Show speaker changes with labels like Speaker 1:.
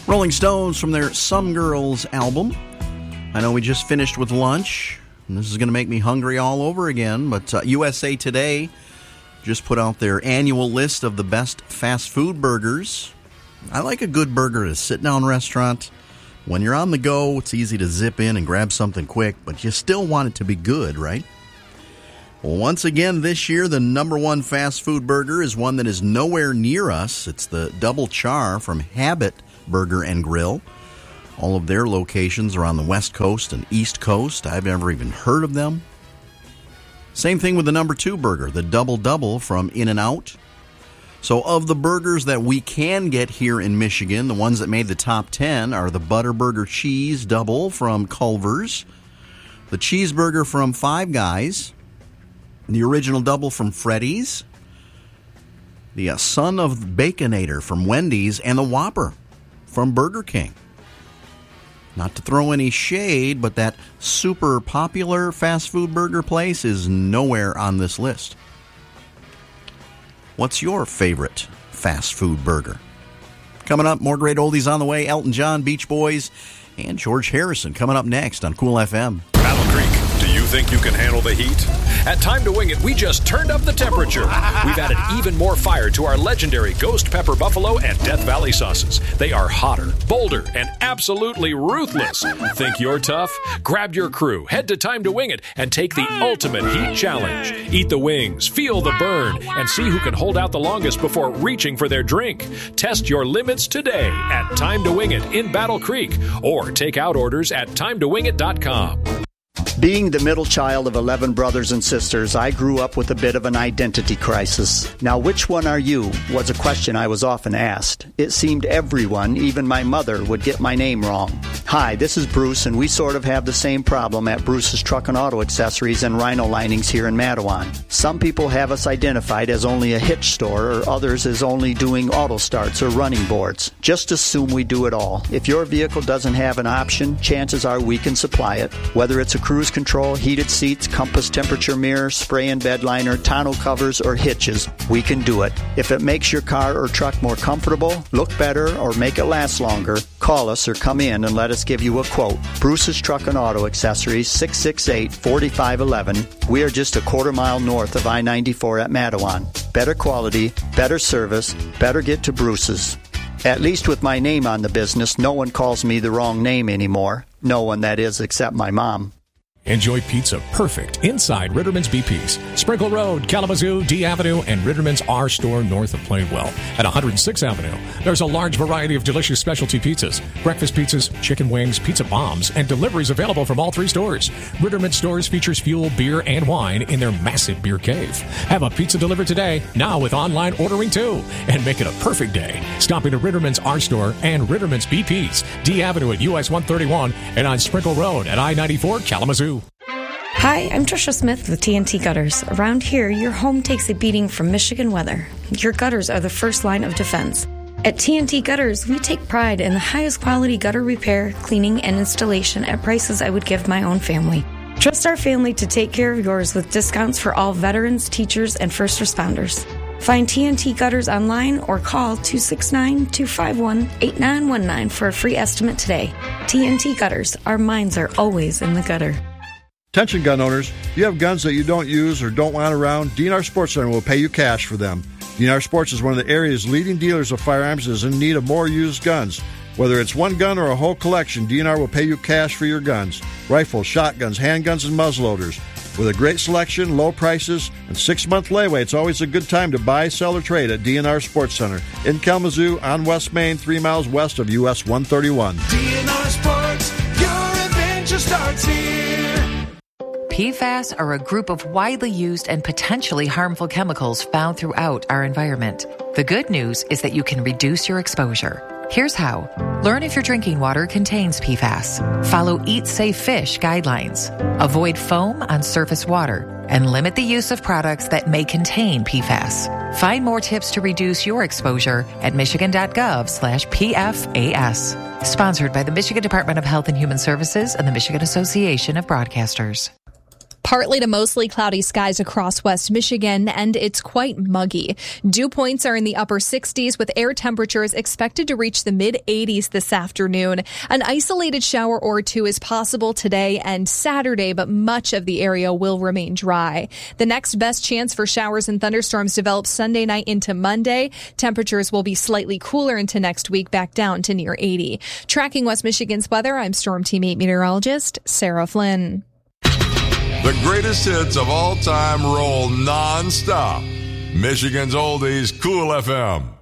Speaker 1: Rolling Stones from their Some Girls album. I know we just finished with lunch, and this is going to make me hungry all over again, but USA Today just put out their annual list of the best fast food burgers. I like a good burger at a sit-down restaurant. When you're on the go, it's easy to zip in and grab something quick, but you still want it to be good, right? Well, once again this year, the number one fast food burger is one that is nowhere near us. It's the Double Char from Habit Burger and Grill. All of their locations are on the West Coast and East Coast. I've never even heard of them. Same thing with the number two burger, the Double Double from In-N-Out. So of the burgers that we can get here in Michigan, the ones that made the top 10 are the Butterburger Cheese Double from Culver's, the Cheeseburger from Five Guys, the Original Double from Freddy's, the Son of Baconator from Wendy's, and the Whopper from Burger King. Not to throw any shade, but that super popular fast food burger place is nowhere on this list. What's your favorite fast food burger? Coming up, more great oldies on the way. Elton John, Beach Boys, and George Harrison coming up next on Cool FM.
Speaker 2: Battle Creek, do you think you can handle the heat? At Time to Wing It, we just turned up the temperature. We've added even more fire to our legendary Ghost Pepper Buffalo and Death Valley sauces. They are hotter, bolder, and absolutely ruthless. Think you're tough? Grab your crew, head to Time to Wing It, and take the ultimate heat challenge. Eat the wings, feel the burn, and see who can hold out the longest before reaching for their drink. Test your limits today at Time to Wing It in Battle Creek, or take out orders at timetowingit.com.
Speaker 3: Being the middle child of 11 brothers and sisters, I grew up with a bit of an identity crisis. Now, which one are you? Was a question I was often asked. It seemed everyone, even my mother, would get my name wrong. Hi, this is Bruce, and we sort of have the same problem at Bruce's Truck and Auto Accessories and Rhino Linings here in Matawan. Some people have us identified as only a hitch store, or others as only doing auto starts or running boards. Just assume we do it all. If your vehicle doesn't have an option, chances are we can supply it. Whether it's a cruise control, heated seats, compass temperature mirror, spray and bed liner, tonneau covers, or hitches, we can do it. If it makes your car or truck more comfortable, look better, or make it last longer, call us or come in and let us give you a quote. Bruce's Truck and Auto Accessories, 668-4511. We are just a quarter mile north of I-94 at Matawan. Better quality, better service, better get to Bruce's. At least with my name on the business, no one calls me the wrong name anymore. No one, that is, except my mom.
Speaker 4: Enjoy pizza perfect inside Ritterman's BP's, Sprinkle Road, Kalamazoo, D Avenue, and Ritterman's R Store north of Plainwell. At 106th Avenue, there's a large variety of delicious specialty pizzas, breakfast pizzas, chicken wings, pizza bombs, and deliveries available from all three stores. Ritterman's stores features fuel, beer, and wine in their massive beer cave. Have a pizza delivered today, now with online ordering too, and make it a perfect day. Stop into Ritterman's R Store and Ritterman's BP's, D Avenue at US 131, and on Sprinkle Road at I-94, Kalamazoo.
Speaker 5: Hi, I'm Trisha Smith with TNT Gutters. Around here, your home takes a beating from Michigan weather. Your gutters are the first line of defense. At TNT Gutters, we take pride in the highest quality gutter repair, cleaning, and installation at prices I would give my own family. Trust our family to take care of yours with discounts for all veterans, teachers, and first responders. Find TNT Gutters online or call 269-251-8919 for a free estimate today. TNT Gutters, our minds are always in the gutter.
Speaker 6: Attention gun owners, if you have guns that you don't use or don't want around, DNR Sports Center will pay you cash for them. DNR Sports is one of the area's leading dealers of firearms and is in need of more used guns. Whether it's one gun or a whole collection, DNR will pay you cash for your guns. Rifles, shotguns, handguns, and muzzleloaders. With a great selection, low prices, and 6-month layaway, it's always a good time to buy, sell, or trade at DNR Sports Center in Kalamazoo on West Main, 3 miles west of US 131.
Speaker 7: DNR Sports, your adventure starts here.
Speaker 8: PFAS are a group of widely used and potentially harmful chemicals found throughout our environment. The good news is that you can reduce your exposure. Here's how. Learn if your drinking water contains PFAS. Follow Eat Safe Fish guidelines. Avoid foam on surface water. And limit the use of products that may contain PFAS. Find more tips to reduce your exposure at michigan.gov/PFAS. Sponsored by the Michigan Department of Health and Human Services and the Michigan Association of Broadcasters.
Speaker 9: Partly to mostly cloudy skies across West Michigan, and it's quite muggy. Dew points are in the upper 60s, with air temperatures expected to reach the mid-80s this afternoon. An isolated shower or two is possible today and Saturday, but much of the area will remain dry. The next best chance for showers and thunderstorms develops Sunday night into Monday. Temperatures will be slightly cooler into next week, back down to near 80. Tracking West Michigan's weather, I'm Storm Team 8 meteorologist Sarah Flynn.
Speaker 10: The greatest hits of all time roll non-stop. Michigan's Oldies, Cool FM.